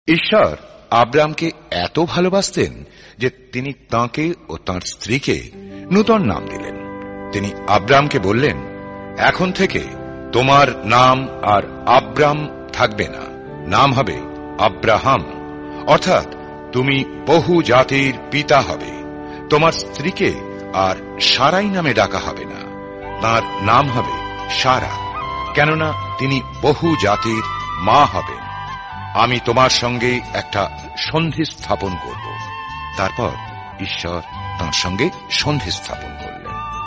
ঈশ্বর আব্রামকে এত ভালোবাসতেন যে তিনি তাঁকে ও তাঁর স্ত্রীকে নূতন নাম দিলেন। তিনি আব্রামকে বললেন, এখন থেকে তোমার নাম আর আব্রাম থাকবে না, নাম হবে আব্রাহাম, অর্থাৎ তুমি বহু জাতির পিতা হবে। তোমার স্ত্রীকে আর সারাই নামে ডাকা হবে না, তাঁর নাম হবে সারা, কেননা তিনি বহু জাতির মা হবেন। আমি তোমার সঙ্গে একটা সন্ধি স্থাপন করব। তারপর ঈশ্বর তাঁর সঙ্গে সন্ধি স্থাপন করলেন।